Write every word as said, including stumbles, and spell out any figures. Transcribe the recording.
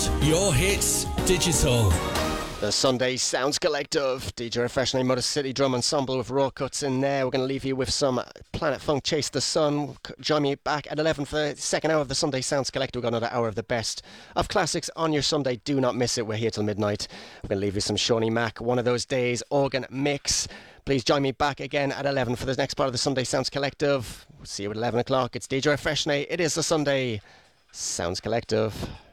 Sports, your hits, digital. The Sunday Sounds Collective, D J Refreshing Motor City Drum Ensemble with raw cuts in there. We're going to leave you with some Planet Funk, Chase the Sun. Join me back at eleven for the second hour of the Sunday Sounds Collective. We've got another hour of the best of classics on your Sunday. Do not miss it. We're here till midnight. We're going to leave you some Shawnee Mac, One of Those Days, organ mix. Please join me back again at eleven for the next part of the Sunday Sounds Collective. We'll see you at eleven o'clock. It's D J Refreshing. It is the Sunday Sounds Collective.